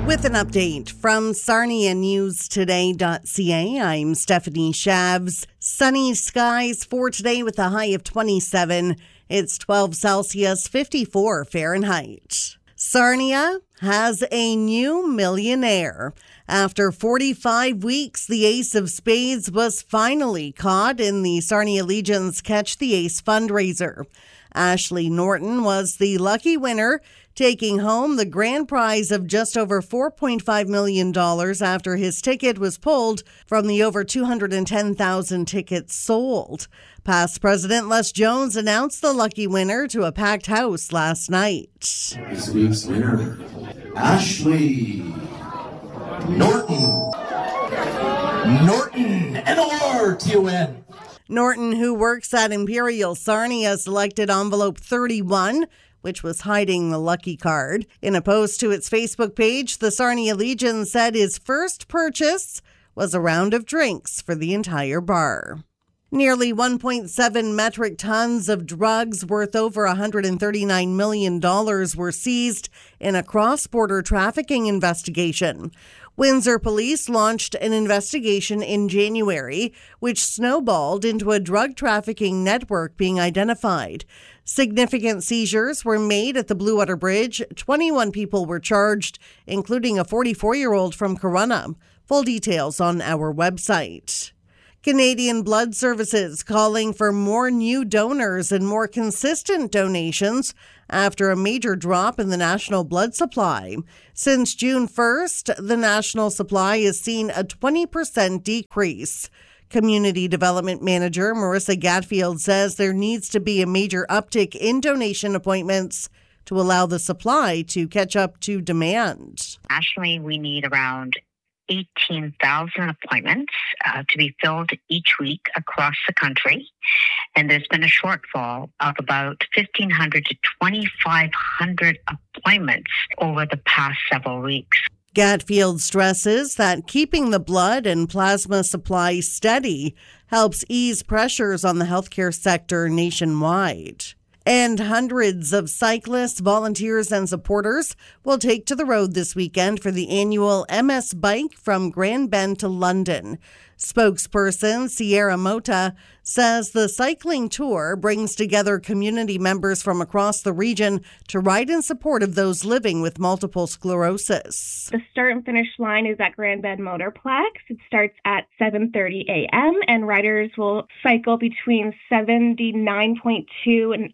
With an update from SarniaNewsToday.ca, I'm Stephanie Shabs. Sunny skies for today with a high of 27. It's 12 Celsius, 54 Fahrenheit. Sarnia has a new millionaire. After 45 weeks, the Ace of Spades was finally caught in the Sarnia Legion's Catch the Ace fundraiser. Ashley Norton was the lucky winner, taking home the grand prize of just over $4.5 million after his ticket was pulled from the over 210,000 tickets sold. Past President Les Jones announced the lucky winner to a packed house last night. This week's winner, Ashley Norton. Norton, N-O-R-T-O-N. Norton, who works at Imperial Sarnia, selected envelope 31, which was hiding the lucky card. In a post to its Facebook page, the Sarnia Legion said his first purchase was a round of drinks for the entire bar. Nearly 1.7 metric tons of drugs worth over $139 million were seized in a cross-border trafficking investigation. Windsor police launched an investigation in January, which snowballed into a drug trafficking network being identified. Significant seizures were made at the Blue Water Bridge. 21 people were charged, including a 44-year-old from Corunna. Full details on our website. Canadian Blood Services calling for more new donors and more consistent donations after a major drop in the national blood supply. Since June 1st, the national supply has seen a 20% decrease. Community Development Manager Marissa Gatfield says there needs to be a major uptick in donation appointments to allow the supply to catch up to demand. Nationally, we need around 18,000 appointments to be filled each week across the country. And there's been a shortfall of about 1,500 to 2,500 appointments over the past several weeks. Gatfield stresses that keeping the blood and plasma supply steady helps ease pressures on the healthcare sector nationwide. And hundreds of cyclists, volunteers, and supporters will take to the road this weekend for the annual MS Bike from Grand Bend to London. Spokesperson Sierra Mota says the cycling tour brings together community members from across the region to ride in support of those living with multiple sclerosis. The start and finish line is at Grand Bend Motorplex. It starts at 7:30 a.m. and riders will cycle between 79.2 and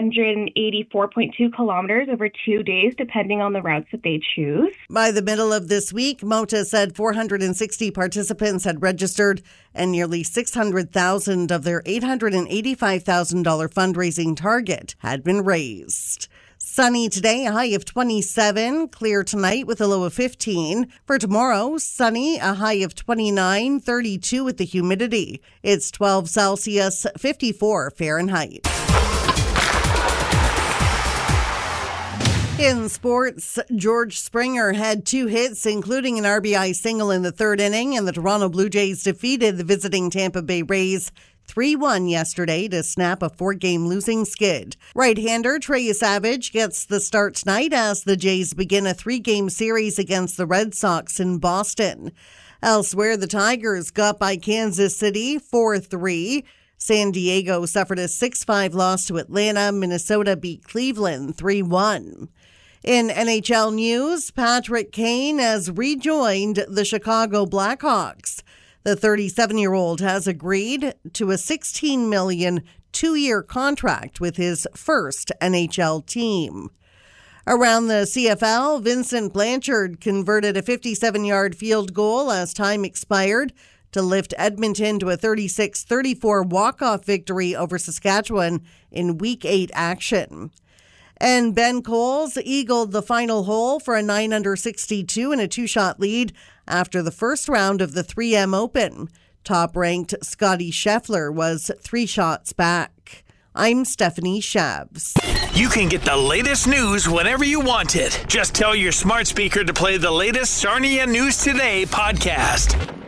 184.2 kilometers over 2 days, depending on the routes that they choose. By the middle of this week, Mota said 460 participants had registered and nearly 600,000 of their $885,000 fundraising target had been raised. Sunny today, a high of 27. Clear tonight with a low of 15. For tomorrow, sunny, a high of 29, 32 with the humidity. It's 12 Celsius, 54 Fahrenheit. In sports, George Springer had 2 hits, including an RBI single in the third inning, and the Toronto Blue Jays defeated the visiting Tampa Bay Rays 3-1 yesterday to snap a 4-game losing skid. Right-hander Trey Savage gets the start tonight as the Jays begin a 3-game series against the Red Sox in Boston. Elsewhere, the Tigers got by Kansas City 4-3. San Diego suffered a 6-5 loss to Atlanta. Minnesota beat Cleveland 3-1. In NHL news, Patrick Kane has rejoined the Chicago Blackhawks. The 37-year-old has agreed to a $16 million 2-year contract with his first NHL team. Around the CFL, Vincent Blanchard converted a 57-yard field goal as time expired to lift Edmonton to a 36-34 walk-off victory over Saskatchewan in Week 8 action. And Ben Coles eagled the final hole for a 9-under 62 and a 2-shot lead after the first round of the 3M Open. Top-ranked Scotty Scheffler was 3 shots back. I'm Stephanie Shabs. You can get the latest news whenever you want it. Just tell your smart speaker to play the latest Sarnia News Today podcast.